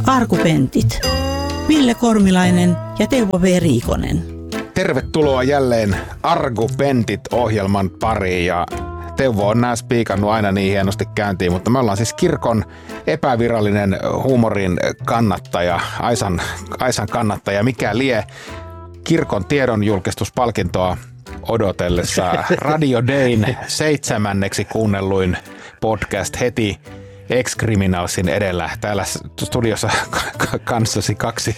Argumentit. Ville Kormilainen ja Teuvo V. Riikonen. Tervetuloa jälleen Argumentit-ohjelman pariin ja Teuvo on nää spiikannut aina niin hienosti käyntiin, mutta me ollaan siis kirkon epävirallinen huumorin kannattaja, Aisan kannattaja, mikä lie kirkon tiedonjulkistuspalkintoa odotellessa Radio Dayn 7. kuunnelluin podcast heti Ex-Criminalsin edellä. Täällä studiossa kanssasi kaksi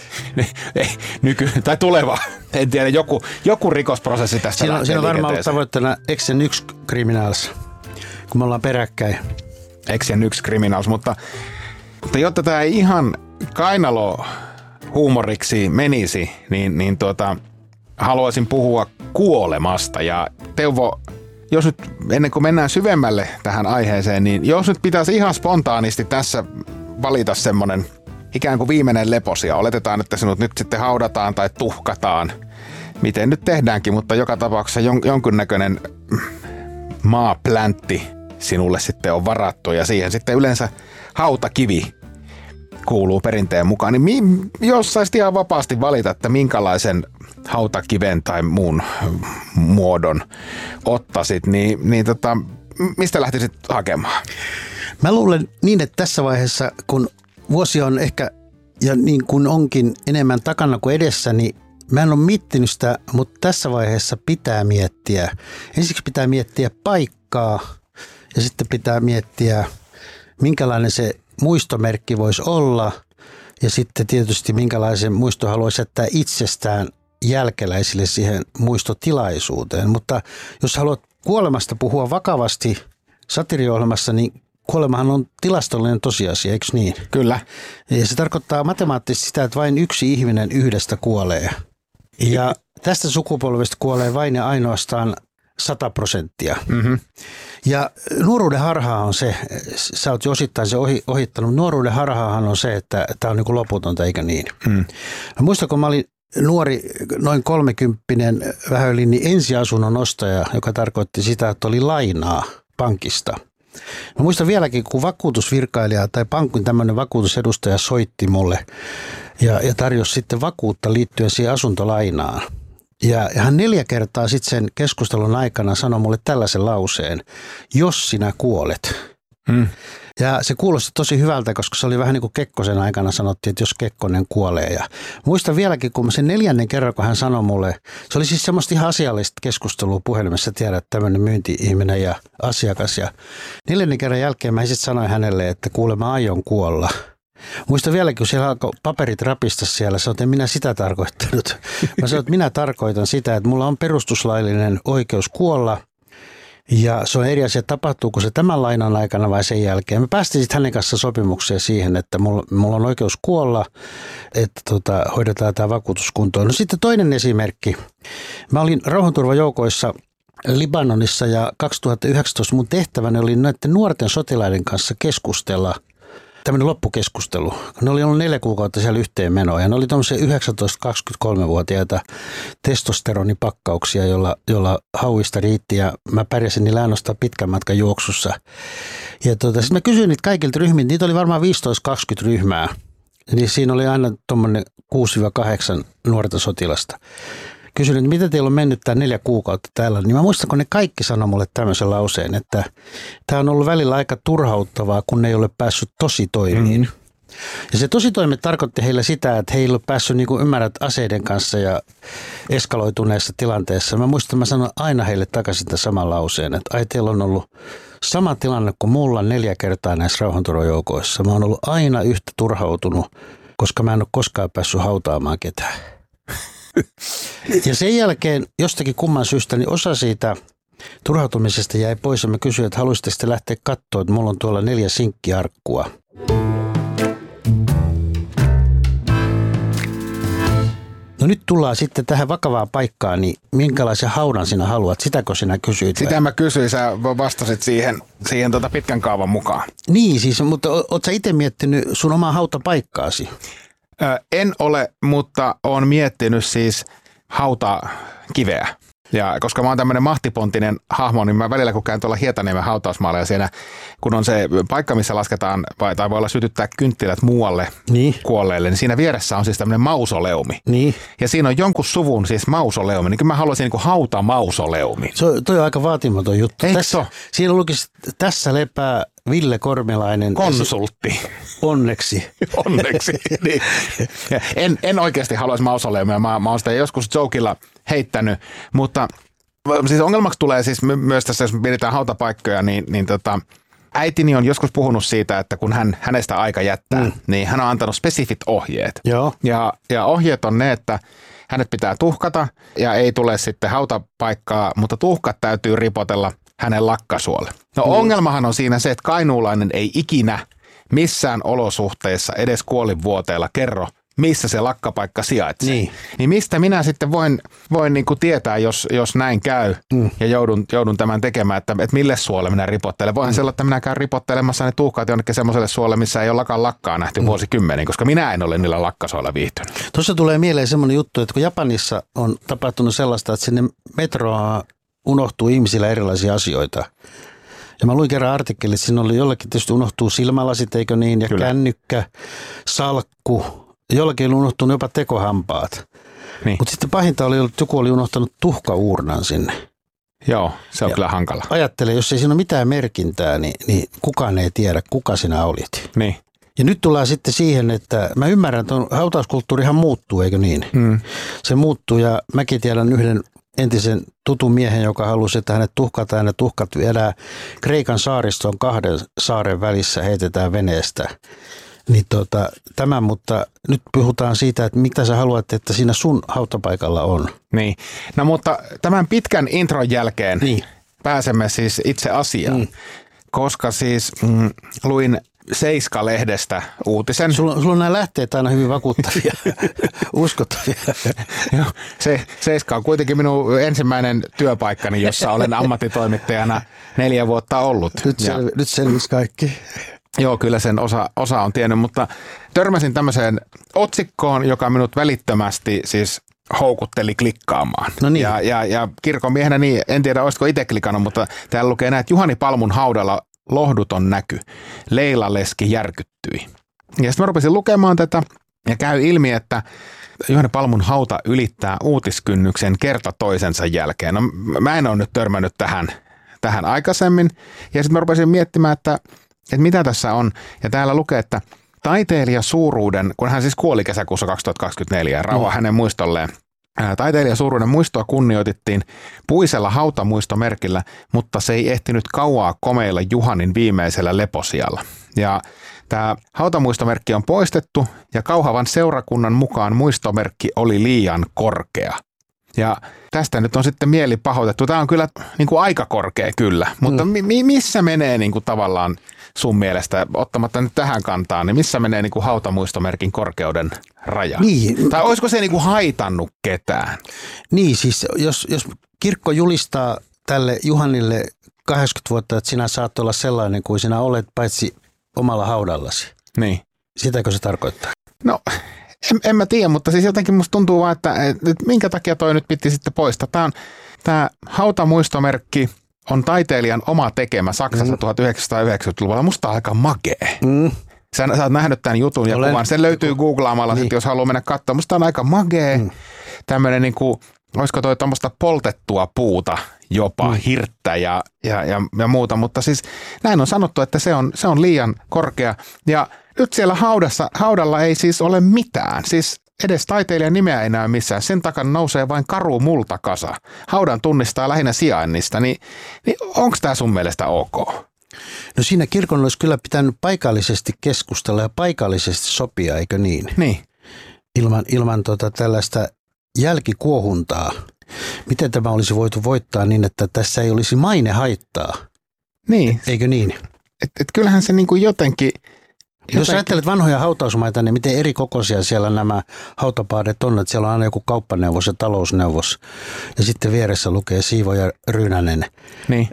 tai tuleva, en tiedä, joku rikosprosessi tästä siinä lähtee on varmaan ollut liikenteeseen. tavoitteena Ex-Criminals, kun me ollaan peräkkäin. Ex-Criminals, mutta jotta tämä ei ihan kainalo huumoriksi menisi, niin haluaisin puhua kuolemasta. Ja Teuvo, jos nyt ennen kuin mennään syvemmälle tähän aiheeseen, niin jos nyt pitäisi ihan spontaanisti tässä valita semmoinen ikään kuin viimeinen leposia. Oletetaan, että sinut nyt sitten haudataan tai tuhkataan. Miten nyt tehdäänkin, mutta joka tapauksessa jonkunnäköinen maapläntti sinulle sitten on varattu ja siihen sitten yleensä hautakivi kuuluu perinteen mukaan. Niin jos saisit ihan vapaasti valita, että minkälaisen hautakiven tai muun muodon ottaisit, niin mistä lähtisit hakemaan? Mä luulen niin, että tässä vaiheessa, kun vuosi on ehkä, ja niin kuin onkin enemmän takana kuin edessä, niin mä en ole miettinyt sitä, mutta tässä vaiheessa pitää miettiä. Ensiksi pitää miettiä paikkaa ja sitten pitää miettiä, minkälainen se muistomerkki voisi olla ja sitten tietysti minkälaisen muisto haluaisi jättää itsestään jälkeläisille siihen muistotilaisuuteen. Mutta jos haluat kuolemasta puhua vakavasti satiriohjelmassa, niin kuolemahan on tilastollinen tosiasia, eikö niin? Kyllä. Ja se tarkoittaa matemaattisesti sitä, että vain yksi ihminen yhdestä kuolee. Ja tästä sukupolvesta kuolee vain ja ainoastaan 100%. Mm-hmm. Ja nuoruuden harhaa on se, sä oot jo osittain se ohittanut, nuoruuden harhaahan on se, että tämä on niin kuin loputonta, eikä niin. Mä muistan, kun mä olin nuori, noin 30, vähän yli, niin ensiasunnon ostaja, joka tarkoitti sitä, että oli lainaa pankista. Mä muistan vieläkin, kun vakuutusvirkailija tai pankin tämmöinen vakuutusedustaja soitti mulle ja tarjosi sitten vakuutta liittyen siihen asuntolainaan. Ja hän 4 kertaa sitten sen keskustelun aikana sanoi mulle tällaisen lauseen, jos sinä kuolet. Ja se kuulosti tosi hyvältä, koska se oli vähän niin kuin Kekkosen aikana sanottiin, että jos Kekkonen kuolee. Ja muistan vieläkin, kun sen 4. kerran, kun hän sanoi mulle, se oli siis semmoista ihan asiallista keskustelua puhelimessa, tiedät, tämmöinen myynti-ihminen ja asiakas. Ja 4. kerran jälkeen mä sitten sanoin hänelle, että kuule, mä aion kuolla. Muistan vieläkin, kun siellä alkoi paperit rapista siellä, sanoin, että en minä sitä tarkoittanut. Mä sanoin, että minä tarkoitan sitä, että mulla on perustuslaillinen oikeus kuolla. Ja se on eri asia, tapahtuuko se tämän lainan aikana vai sen jälkeen. Me päästiin sitten hänen kanssa sopimukseen siihen, että mulla on oikeus kuolla, että hoidetaan tämä vakuutuskuntoon. No sitten toinen esimerkki. Mä olin rauhanturvajoukoissa Libanonissa ja 2019 mun tehtäväni oli näiden nuorten sotilaiden kanssa keskustella. Tämmöinen loppukeskustelu. Ne oli ollut 4 kuukautta siellä yhteen menoa ja ne oli tuommoisia 19-23-vuotiaita testosteronipakkauksia, jolla hauista riitti ja mä pärjäsin niillä ainoastaan pitkän matkan juoksussa. Ja sitten mä kysyin niitä kaikilta ryhmiltä, niitä oli varmaan 15-20 ryhmää. Niin siinä oli aina tuommoinen 6-8 nuorta sotilasta. Kysyin, että mitä teillä on mennyt tämä 4 kuukautta täällä, niin mä muistan, kun ne kaikki sanoi mulle tämmöisen lauseen, että tämä on ollut välillä aika turhauttavaa, kun ne ei ole päässyt tositoimiin. Ja se tositoimet tarkoitti heille sitä, että he ei ole päässyt niin kuin ymmärrät aseiden kanssa ja eskaloituneessa tilanteessa. Mä muistan, että mä sanoin aina heille takaisin tämän saman lauseen, että ai teillä on ollut sama tilanne kuin mulla 4 kertaa näissä rauhanturvajoukoissa. Mä oon ollut aina yhtä turhautunut, koska mä en ole koskaan päässyt hautaamaan ketään. Ja sen jälkeen jostakin kumman syystä niin osa siitä turhautumisesta jäi pois ja mä kysyin, että haluaisitte sitten lähteä katsoa, että mulla on tuolla 4 sinkkiarkkua. No nyt tullaan sitten tähän vakavaan paikkaan, niin minkälaisen haudan sinä haluat? Sitäkö sinä kysyit? Sitä mä kysyin, sä vastasit siihen pitkän kaavan mukaan. Niin siis, mutta ootko sä itse miettinyt sun omaa hautapaikkaasi? En ole, mutta olen miettinyt siis hautakiveä. Ja koska mä oon tämmöinen mahtipontinen hahmo, niin mä välillä kun käyn tuolla Hietaniemen hautausmaalla ja siinä, kun on se paikka, missä lasketaan tai voi olla sytyttää kynttilät muualle kuolleille, niin siinä vieressä on siis tämmöinen mausoleumi. Niin. Ja siinä on jonkun suvun siis mausoleumi, niin kyllä mä haluaisin niin hautamausoleumi. Toi on aika vaatimaton juttu. Eikö siinä lukisi, tässä lepää Ville Kormilainen. Konsultti. Onneksi. Onneksi. Niin. En oikeasti haluaisi mausoleumia. Mä oon sitä joskus jokilla heittänyt, mutta siis ongelmaksi tulee siis myös tässä, jos mietitään hautapaikkoja, niin äitini on joskus puhunut siitä, että kun hänestä aika jättää, niin hän on antanut spesifit ohjeet. Joo. Ja ohjeet on ne, että hänet pitää tuhkata ja ei tule sitten hautapaikkaa, mutta tuhkat täytyy ripotella hänen lakkasuolle. No ongelmahan on siinä se, että kainuulainen ei ikinä missään olosuhteissa edes kuolinvuoteella kerro, missä se lakkapaikka sijaitsee. Niin mistä minä sitten voin niin kuin tietää, jos näin käy ja joudun tämän tekemään, että mille suolle minä ripottelen. Voihan se olla, että minä käyn ripottelemassa ne tuhkaat jonnekin semmoiselle suolle, missä ei ole lakkaa nähty vuosikymmeniin, koska minä en ole niillä lakkasoilla viihtynyt. Tuossa tulee mieleen semmoinen juttu, että kun Japanissa on tapahtunut sellaista, että sinne metroa unohtuu ihmisillä erilaisia asioita. Ja mä luin kerran artikkelit, että siinä oli jollekin tietysti unohtuu silmälasit, eikö niin, ja kyllä. Kännykkä, salkku, jollakin oli unohtunut jopa tekohampaat. Niin. Mutta sitten pahinta oli, että joku oli unohtanut tuhkauurnan sinne. Joo, se on kyllä hankala. Ajattele, jos ei siinä ole mitään merkintää, niin kukaan ei tiedä, kuka sinä olit. Niin. Ja nyt tullaan sitten siihen, että mä ymmärrän, että hautauskulttuurihan muuttuu, eikö niin? Se muuttuu ja mäkin tiedän yhden entisen tutun miehen, joka halusi, että hänet tuhkataan ja tuhkat viedään Kreikan saariston 2 saaren välissä, heitetään veneestä. Niin tämä, mutta nyt puhutaan siitä, että mitä sä haluat, että siinä sun hautapaikalla on. Niin, no mutta tämän pitkän intron jälkeen pääsemme siis itse asiaan, koska siis luin Seiska-lehdestä uutisen. Sulla on nämä lähteet aina hyvin vakuuttavia, uskottavia. Joo, Seiska on kuitenkin minun ensimmäinen työpaikkani, jossa olen ammattitoimittajana 4 vuotta ollut. Nyt selvisi kaikki. Joo, kyllä sen osa on tiennyt, mutta törmäsin tämmöiseen otsikkoon, joka minut välittömästi siis houkutteli klikkaamaan. No niin. Ja kirkonmiehenä, niin en tiedä olisiko itse klikannut, mutta täällä lukee näin, että Juhani Palmun haudalla lohduton näky. Leila Leski järkyttyi. Ja sitten mä rupesin lukemaan tätä ja käy ilmi, että Juhani Palmun hauta ylittää uutiskynnyksen kerta toisensa jälkeen. No mä en ole nyt törmännyt tähän aikaisemmin. Ja sitten mä rupesin miettimään, että mitä tässä on. Ja täällä lukee, että taiteilija suuruuden, kun hän siis kuoli kesäkuussa 2024, rauha hänen muistolleen. Taiteilija suuruuden muistoa kunnioitettiin puisella hautamuistomerkillä, mutta se ei ehtinyt kauaa komeilla Juhanin viimeisellä leposijalla. Ja tämä hautamuistomerkki on poistettu ja Kauhavan seurakunnan mukaan muistomerkki oli liian korkea. Ja tästä nyt on sitten mieli pahoitettu. Tämä on kyllä niin kuin aika korkea kyllä, mutta missä menee niin kuin tavallaan sun mielestä, ottamatta nyt tähän kantaan, niin missä menee niin kuin hautamuistomerkin korkeuden raja? Niin. Tai olisiko se niin kuin haitannut ketään? Niin, siis jos kirkko julistaa tälle Juhanille 80 vuotta, että sinä saat olla sellainen kuin sinä olet, paitsi omalla haudallasi. Niin. Sitäkö se tarkoittaa? No, en mä tiedä, mutta siis jotenkin musta tuntuu vaan, että minkä takia toi nyt piti sitten poistaa. Tämä hautamuistomerkki on taiteilijan oma tekemä Saksassa 1990-luvulla. Musta on aika makee. Sä oot nähnyt tämän jutun ja kuvan. Se löytyy googlaamalla, sit, jos haluaa mennä katsomaan. Musta on aika makee. Tämmöinen niin kuin, olisiko toi tuommoista poltettua puuta jopa, hirttä ja muuta. Mutta siis näin on sanottu, että se on liian korkea. Ja nyt siellä haudalla ei siis ole mitään. Siis edes taiteilijan nimeä ei näy missään. Sen takana nousee vain karu multakasa. Haudan tunnistaa lähinnä sijainnista. Niin onko tämä sun mielestä ok? No siinä kirkon olisi kyllä pitänyt paikallisesti keskustella ja paikallisesti sopia, eikö niin? Niin. Ilman tällaista jälkikuohuntaa. Miten tämä olisi voitu voittaa niin, että tässä ei olisi mainehaittaa? Niin. Eikö niin? Et kyllähän se niin kuin jotenkin... Jos ajattelet vanhoja hautausmaita, niin miten eri kokoisia siellä nämä hautapaadet on, että siellä on aina joku kauppaneuvos ja talousneuvos ja sitten vieressä lukee siivoja Ryynänen. Niin.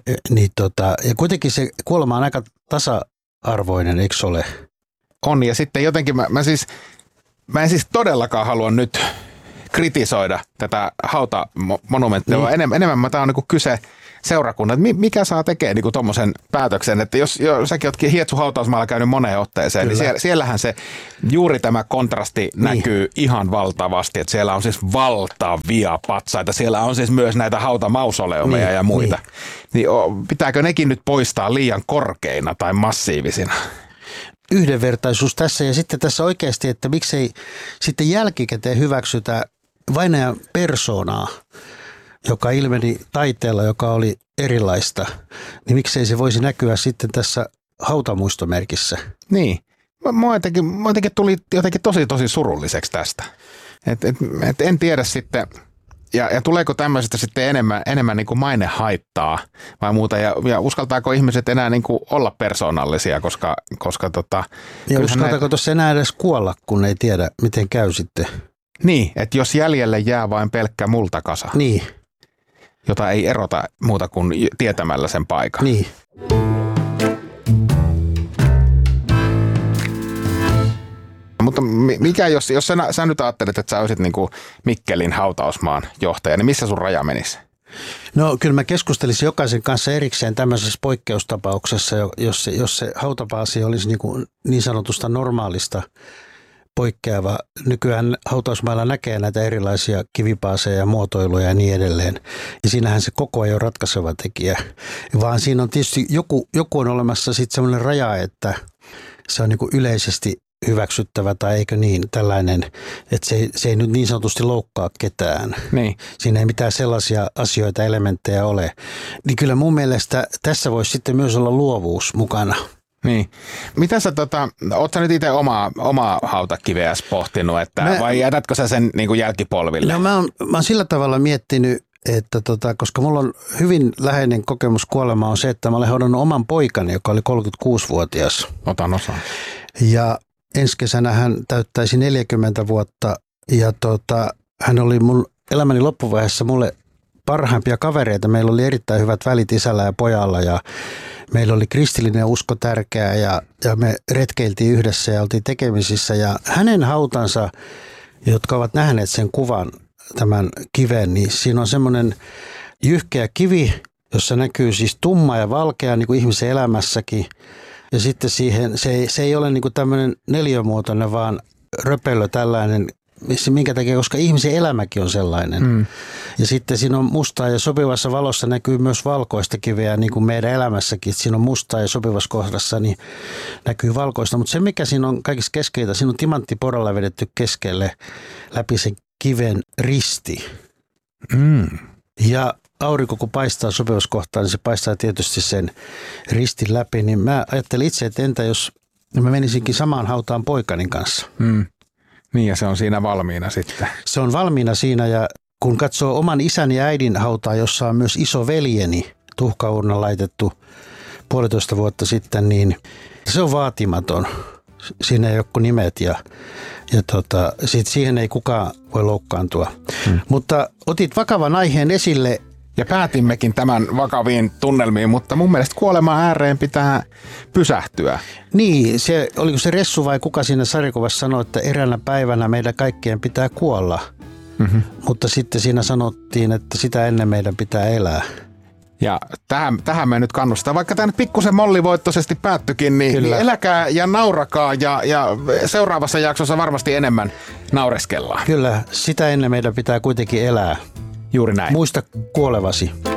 Ja kuitenkin se kuolema on aika tasa-arvoinen, eikö ole? On ja sitten jotenkin mä en siis todellakaan halua nyt kritisoida tätä hautamonumenttia, vaan enemmän tämä on niin kuin kyse seurakunnat. Mikä saa tekemään niin tuommoisen päätöksen, että jos säkin ootkin Hietsun hautausmaalla käynyt moneen otteeseen, niin siellähän se juuri tämä kontrasti näkyy ihan valtavasti, että siellä on siis valtavia patsaita, siellä on siis myös näitä hautamausoleumeja ja muita. Niin pitääkö nekin nyt poistaa liian korkeina tai massiivisina? Yhdenvertaisuus tässä ja sitten tässä oikeasti, että miksei sitten jälkikäteen hyväksytä vainajan persoonaa, joka ilmeni taiteella, joka oli erilaista, niin miksei se voisi näkyä sitten tässä hautamuistomerkissä? Niin. Mua jotenkin tuli jotenkin tosi surulliseksi tästä. Et en tiedä sitten, ja tuleeko tämmöisestä sitten enemmän niin kuin mainehaittaa vai muuta, ja uskaltaako ihmiset enää niin kuin olla persoonallisia, koska ja uskaltaako tuossa enää edes kuolla, kun ei tiedä, miten käy sitten? Niin, että jos jäljelle jää vain pelkkä multakasa. Niin. Jota ei erota muuta kuin tietämällä sen paikan. Niin. Mutta mikä, jos sä nyt ajattelet, että sä olisit niin kuin Mikkelin hautausmaan johtaja, niin missä sun raja menisi? No kyllä mä keskustelisin jokaisen kanssa erikseen tämmöisessä poikkeustapauksessa, jos se hautapaasi olisi niin sanotusta normaalista poikkeava. Nykyään hautausmailla näkee näitä erilaisia kivipaaseja ja muotoiluja ja niin edelleen. Ja siinähän se koko ajan on ratkaiseva tekijä. Vaan siinä on tietysti joku on olemassa sitten semmoinen raja, että se on niin kuin yleisesti hyväksyttävä tai eikö niin, tällainen, että se ei nyt niin sanotusti loukkaa ketään. Niin. Siinä ei mitään sellaisia asioita, elementtejä ole. Niin kyllä mun mielestä tässä voisi sitten myös olla luovuus mukana. Niin. Mitä sä, oot sä nyt itse omaa hautakiveäsi pohtinut, vai jätätkö sä sen niin kuin jälkipolville? No mä oon sillä tavalla miettinyt, että koska mulla on hyvin läheinen kokemus kuolema on se, että mä olen haudannut oman poikani, joka oli 36-vuotias. Otan osaa. Ja ensi kesänä hän täyttäisi 40 vuotta ja hän oli mun elämäni loppuvaiheessa mulle parhaimpia kavereita. Meillä oli erittäin hyvät välit isällä ja pojalla ja meillä oli kristillinen usko tärkeää ja me retkeiltiin yhdessä ja oltiin tekemisissä. Ja hänen hautansa, jotka ovat nähneet sen kuvan, tämän kiven, niin siinä on semmoinen jyhkeä kivi, jossa näkyy siis tumma ja valkea niin kuin ihmisen elämässäkin. Ja sitten siihen, se ei ole niin kuin tämmöinen neliömuotoinen, vaan röpelö tällainen, minkä takia, koska ihmisen elämäkin on sellainen. Ja sitten siinä on mustaa ja sopivassa valossa näkyy myös valkoista kiveä, niin kuin meidän elämässäkin. Että siinä on mustaa ja sopivassa kohdassa niin näkyy valkoista. Mutta se, mikä siinä on kaikissa keskeitä, siinä on timanttiporalla vedetty keskelle läpi sen kiven risti. Ja aurinko kun paistaa sopivassa kohtaa, niin se paistaa tietysti sen ristin läpi. Niin mä ajattelin itse, että entä jos mä menisinkin samaan hautaan poikani kanssa. Niin ja se on siinä valmiina sitten. Se on valmiina siinä ja kun katsoo oman isän ja äidin hautaa, jossa on myös iso veljeni tuhkaurna laitettu 1,5 vuotta sitten, niin se on vaatimaton. Siinä ei ole kuin nimet ja siihen ei kukaan voi loukkaantua. Mutta otit vakavan aiheen esille. Ja päätimmekin tämän vakaviin tunnelmiin, mutta mun mielestä kuoleman ääreen pitää pysähtyä. Niin, oliko se Ressu vai kuka siinä sarjakuvassa sanoi, että eräänä päivänä meidän kaikkien pitää kuolla. Mutta sitten siinä sanottiin, että sitä ennen meidän pitää elää. Ja tähän me nyt kannustaa. Vaikka tämä nyt pikkusen mollivoittoisesti päättyikin, niin eläkää ja naurakaa ja seuraavassa jaksossa varmasti enemmän naureskellaan. Kyllä, sitä ennen meidän pitää kuitenkin elää. Juuri näin. Muista kuolevasi.